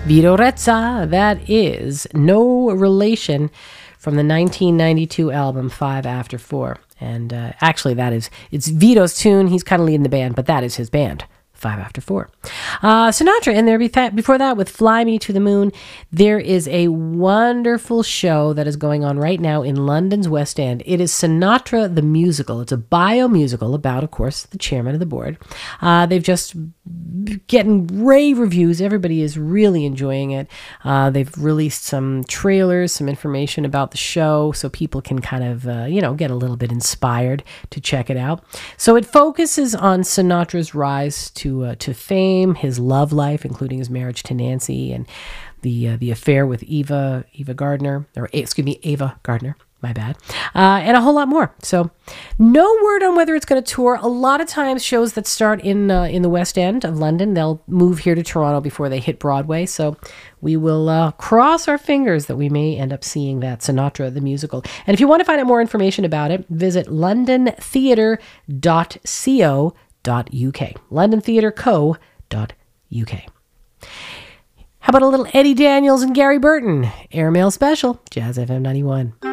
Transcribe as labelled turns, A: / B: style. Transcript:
A: Vito Rezza, that is No Relation from the 1992 album 5 After 4. And actually, it's Vito's tune. He's kind of leading the band, but that is his band. 5 After 4. Sinatra in there before that with Fly Me to the Moon. There is a wonderful show that is going on right now in London's West End. It is Sinatra the Musical. It's a bio-musical about, of course, the chairman of the board. They've just getting rave reviews. Everybody is really enjoying it. They've released some trailers, some information about the show so people can kind of, get a little bit inspired to check it out. So it focuses on Sinatra's rise to fame, his love life, including his marriage to Nancy and the affair with Ava Gardner, Ava Gardner. My bad. And a whole lot more. So no word on whether it's going to tour. A lot of times shows that start in the West End of London, they'll move here to Toronto before they hit Broadway. So we will cross our fingers that we may end up seeing that Sinatra the Musical. And if you want to find out more information about it, visit londontheatre.co.uk. londontheatreco.uk. How about a little Eddie Daniels and Gary Burton? Airmail special, Jazz FM 91.